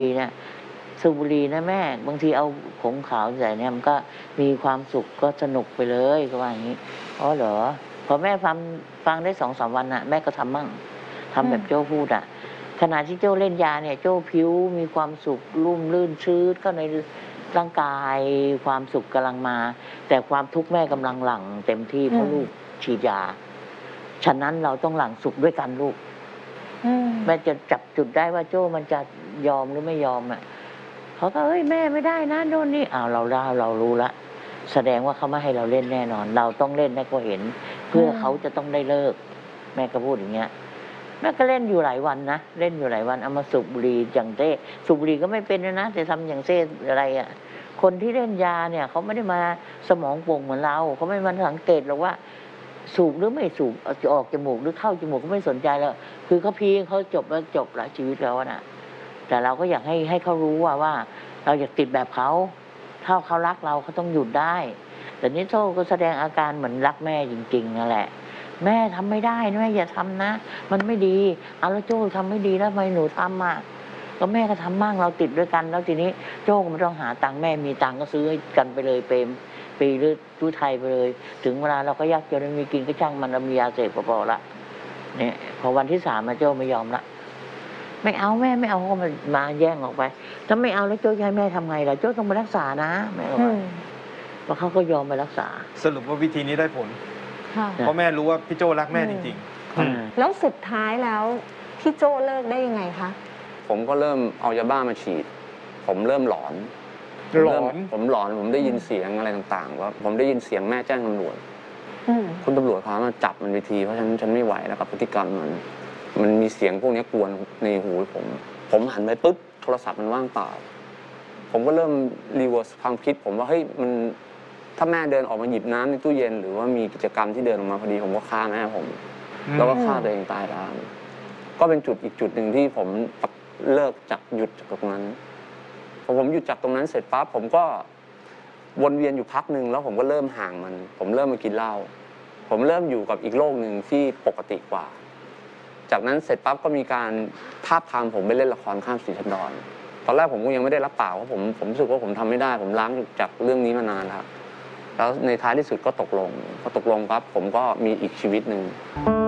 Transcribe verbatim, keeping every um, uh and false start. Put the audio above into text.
ดีเนี่ยสูบบุหรี่นะแม่บางทีเอาผงขาวใส่เนี่ยมันก็มีความสุขก็สนุกไปเลยก็ว่าอย่างนี้อ๋อเหรอพอแม่ฟังฟังได้สองสามวันน่ะแม่ก็ทำมั่งทำแบบโจ้พูดอ่ะขณะที่โจ้เล่นยาเนี่ยโจ้ผิวมีความสุขรุ่มรื่นชื้นเข้าในร่างกายความสุขกำลังมา แต่ความทุกข์แม่กำลังหลั่งเต็มที่เพราะลูกฉีดยาฉะนั้นเราต้องหลั่งสุขด้วยกันลูกแม่จะจับจุดได้ว่าโจ้มันจะยอมหรือไม่ยอมอ่ะเขาก็เอ้ยแม่ไม่ได้นะโน่นนี่อ้าวเราเล่าเรารู้ละแสดงว่าเขาไม่ให้เราเล่นแน่นอน เราต้องเล่นให้เขาเห็น เพื่อเขาจะต้องได้เลิกแม่ก็พูดอย่างเงี้ยแม่ก็เล่นอยู่หลายวันนะเล่นอยู่หลายวันเอามาสูบบุหรี่อย่างเต้สูบบุหรี่ก็ไม่เป็นนะแต่ทำอย่างเต้อะไรอ่ะคนที่เล่นยาเนี่ยเขาไม่ได้มาสมองโป่งเหมือนเราเขาไม่มาสังเกตหรอกว่าสูบหรือไม่สูบจะออกจมูกหรือเข้าจมูกก็ไม่สนใจแล้วคือเขาพีเขาจบแล้วจบละชีวิตแล้วนะแต่เราก็อยากให้ให้เขารู้ว่าว่าเราอยากติดแบบเขาถ้าเขารักเราเขาต้องหยุดได้แต่นี่โซ่ก็แสดงอาการเหมือนรักแม่จริงๆนั่นแหละแม่ทำไม่ได้แม่อย่าทำนะมันไม่ดีเอาแล้วโจ้ทำไม่ดีแล้วทำไมหนูทำอ่ะก็แม่ก็ทำมั่งเราติดด้วยกันแล้วทีนี้โจ้ก็ไม่ต้องหาตังค์แม่มีตังค์ก็ซื้อให้กันไปเลยเปรมปีหรือตู้ไทยไปเลยถึงเวลาเราก็ยากจนไม่มีกินก็ช่างมันเรามียาเสพก็พอละเนี่ยพอวันที่สามมาโจ้ไม่ยอมละไม่เอาแม่ไม่เอาก็มามาแย่งออกไปถ้าไม่เอาแล้วโจ้จะให้แม่ทำไงล่ะโจ้ต้องไปรักษานะแม่บอกเพราะเขาก็ยอมไปรักษาสรุปว่าวิธีนี้ได้ผลเพราะแม่รู้ว่าพี่โจ้รักแม่จริงๆแล้วสุดท้ายแล้วพี่โจ้เลิกได้ยังไงคะผมก็เริ่มเอายาบ้ามาฉีดผมเริ่มหลอนหลอนผมหลอนผมได้ยินเสียงอะไรต่างๆว่าผมได้ยินเสียงแม่แจ้งตำรวจคุณตำรวจพามาจับมันวิธีเพราะฉันฉันไม่ไหวแล้วกับพฤติกรรมมันมันมีเสียงพวกนี้กวนในหูผมผมหันไปปุ๊บโทรศัพท์มันว่างเปล่าผมก็เริ่มรีเวิร์สความคิดผมว่าเฮ้ยมันถ้าแม่เดินออกมาหยิบน้ำในตู้เย็นหรือว่ามีกิจกรรมที่เดินออกมาพอดีผมก็ฆ่าแม่ผมแล้วก็ฆ่าตัวเองตายตามก็เป็นจุดอีกจุดหนึ่งที่ผมเลิกจากหยุดจากตรงนั้นพอผมหยุดจากตรงนั้นเสร็จปั๊บผมก็วนเวียนอยู่พักหนึ่งแล้วผมก็เริ่มห่างมันผมเริ่มมากินเหล้าผมเริ่มอยู่กับอีกโลกหนึ่งที่ปกติกว่าจากนั้นเสร็จปั๊บก็มีการทาบทามผมไปเล่นละครข้ามสีชันดอนตอนแรกผมก็ยังไม่ได้รับปากเพราะผมผมรู้สึกว่าผมทำไม่ได้ผมล้างจากเรื่องนี้มานานแล้วแล้วในท้ายที่สุดก็ตกลงพอตกลงปั๊บผมก็มีอีกชีวิตหนึ่ง